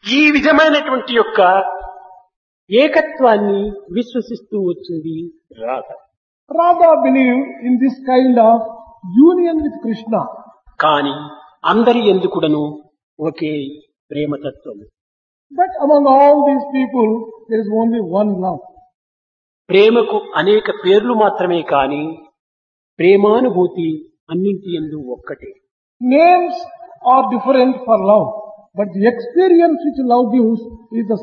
ఈ విధమైనటువంటి యొక్క ఏకత్వాన్ని విశ్వసిస్తూ వచ్చింది Radha. Radha believed in this kind of union with Krishna. కాని అందరి ఎందుకుడను ఒకే ప్రేమతత్వము. But among all these people, there is only one love. ప్రేమకు అనేక పేర్లు మాత్రమే కాని ప్రేమానుభూతి అన్నింటి యందు ఒక్కటే. Names are different for love, but the experience which love gives is the